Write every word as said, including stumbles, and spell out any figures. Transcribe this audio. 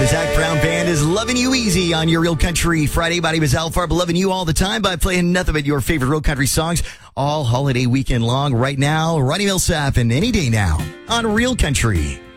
Zach Brown Band is loving you easy on your Real Country Friday. My name is Al Farb, loving you all the time by playing nothing but your favorite Real Country songs all holiday weekend long. Right now, Ronnie Millsap and Any Day Now on Real Country.